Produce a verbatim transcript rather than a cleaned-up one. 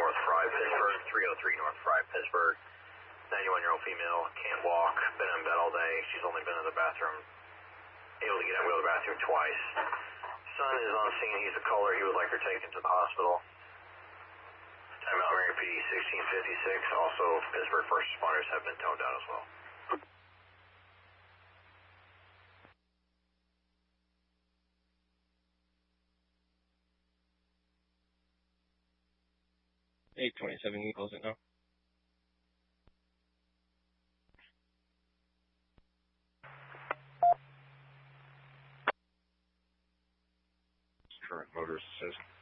North Fry, Pittsburgh, three oh three North Fry, Pittsburgh. ninety-one-year-old female, can't walk, been in bed all day. She's only been in the bathroom, able to get out of the bathroom twice. Son is on scene. He's a caller. He would like her taken to the hospital. Time out, Mary P D sixteen fifty-six. Also, Pittsburgh first responders have been toned down as well. eight twenty-seven, you can close it now. Current motorist assist.